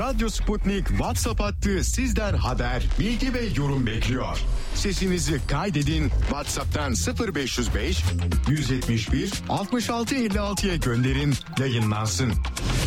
Radyo Sputnik WhatsApp hattı sizden haber, bilgi ve yorum bekliyor. Sesinizi kaydedin, WhatsApp'tan 0505 171 66 56'ya gönderin, yayınlansın.